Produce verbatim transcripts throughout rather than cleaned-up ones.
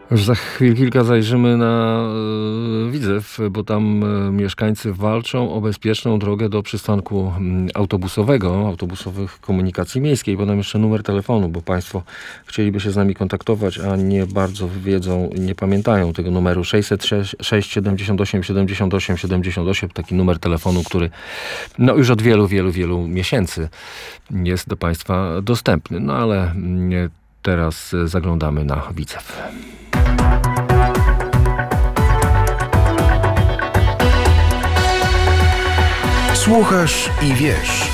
Już za chwil kilka zajrzymy na e, Widzew, bo tam e, mieszkańcy walczą o bezpieczną drogę do przystanku m, autobusowego, autobusowych komunikacji miejskiej. Podam jeszcze numer telefonu, bo Państwo chcieliby się z nami kontaktować, a nie bardzo wiedzą, nie pamiętają tego numeru. sześćset sześć siedemdziesiąt osiem siedemdziesiąt osiem siedemdziesiąt osiem, taki numer telefonu, który no już od wielu, wielu, wielu miesięcy jest do Państwa dostępny. No ale nie, teraz zaglądamy na Widzew. Słuchasz i wiesz.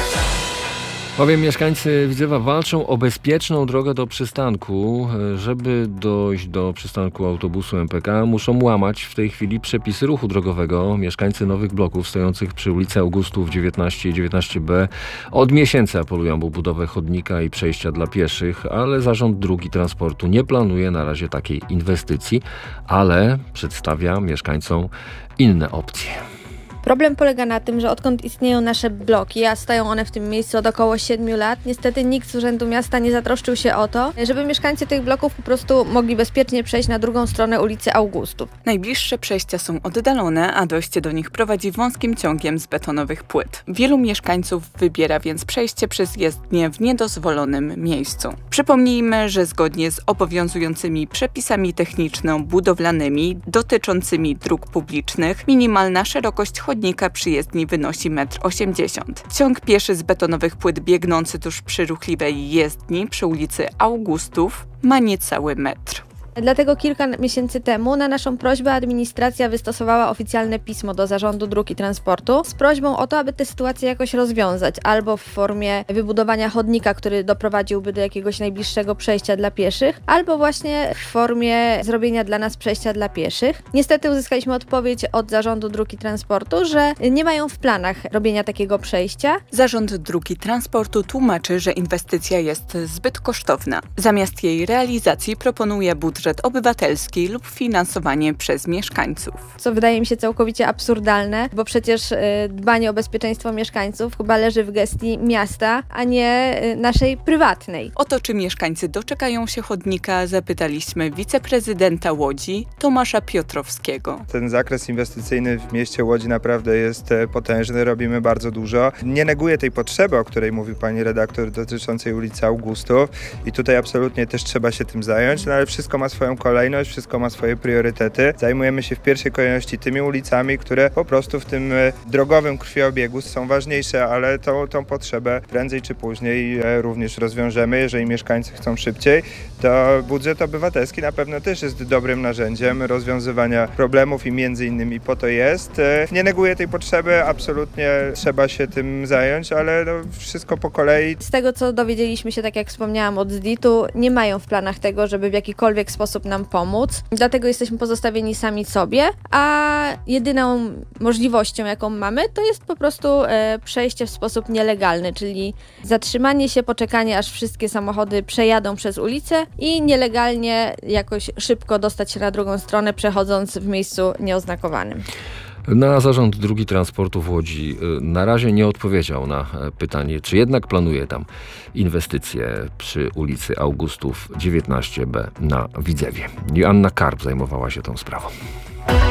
Bowiem mieszkańcy Widzewa walczą o bezpieczną drogę do przystanku. Żeby dojść do przystanku autobusu M P K, muszą łamać w tej chwili przepisy ruchu drogowego. Mieszkańcy nowych bloków stojących przy ulicy Augustów dziewiętnaście i dziewiętnaście B od miesięcy apelują o budowę chodnika i przejścia dla pieszych, ale Zarząd Dróg i Transportu nie planuje na razie takiej inwestycji, ale przedstawia mieszkańcom inne opcje. Problem polega na tym, że odkąd istnieją nasze bloki, a stoją one w tym miejscu od około siedmiu lat, niestety nikt z Urzędu Miasta nie zatroszczył się o to, żeby mieszkańcy tych bloków po prostu mogli bezpiecznie przejść na drugą stronę ulicy Augustów. Najbliższe przejścia są oddalone, a dojście do nich prowadzi wąskim ciągiem z betonowych płyt. Wielu mieszkańców wybiera więc przejście przez jezdnię w niedozwolonym miejscu. Przypomnijmy, że zgodnie z obowiązującymi przepisami techniczno-budowlanymi dotyczącymi dróg publicznych, minimalna szerokość chodnika przy jezdni wynosi metr osiemdziesiąt. Ciąg pieszy z betonowych płyt biegnący tuż przy ruchliwej jezdni przy ulicy Augustów ma niecały metr. Dlatego kilka miesięcy temu na naszą prośbę administracja wystosowała oficjalne pismo do Zarządu Dróg i Transportu z prośbą o to, aby tę sytuację jakoś rozwiązać, albo w formie wybudowania chodnika, który doprowadziłby do jakiegoś najbliższego przejścia dla pieszych, albo właśnie w formie zrobienia dla nas przejścia dla pieszych. Niestety uzyskaliśmy odpowiedź od Zarządu Dróg i Transportu, że nie mają w planach robienia takiego przejścia. Zarząd Dróg i Transportu tłumaczy, że inwestycja jest zbyt kosztowna. Zamiast jej realizacji proponuje budżet obywatelski lub finansowanie przez mieszkańców. Co wydaje mi się całkowicie absurdalne, bo przecież y, dbanie o bezpieczeństwo mieszkańców chyba leży w gestii miasta, a nie y, naszej prywatnej. O to, czy mieszkańcy doczekają się chodnika, zapytaliśmy wiceprezydenta Łodzi, Tomasza Piotrowskiego. Ten zakres inwestycyjny w mieście Łodzi naprawdę jest potężny, robimy bardzo dużo. Nie neguję tej potrzeby, o której mówi pani redaktor, dotyczącej ulicy Augustów i tutaj absolutnie też trzeba się tym zająć, no ale wszystko ma swoją kolejność, wszystko ma swoje priorytety. Zajmujemy się w pierwszej kolejności tymi ulicami, które po prostu w tym drogowym krwiobiegu są ważniejsze, ale tą, tą potrzebę prędzej czy później również rozwiążemy. Jeżeli mieszkańcy chcą szybciej, to budżet obywatelski na pewno też jest dobrym narzędziem rozwiązywania problemów i między innymi po to jest. Nie neguję tej potrzeby, absolutnie trzeba się tym zająć, ale no wszystko po kolei. Z tego, co dowiedzieliśmy się, tak jak wspomniałam, od Z D I T-u, nie mają w planach tego, żeby w jakikolwiek sposób nam pomóc. Dlatego jesteśmy pozostawieni sami sobie, a jedyną możliwością, jaką mamy, to jest po prostu e, przejście w sposób nielegalny, czyli zatrzymanie się, poczekanie, aż wszystkie samochody przejadą przez ulicę i nielegalnie jakoś szybko dostać się na drugą stronę, przechodząc w miejscu nieoznakowanym. Na Zarząd Dróg i Transportu w Łodzi na razie nie odpowiedział na pytanie, czy jednak planuje tam inwestycje przy ulicy Augustów dziewiętnaście B na Widzewie. Joanna Karp zajmowała się tą sprawą.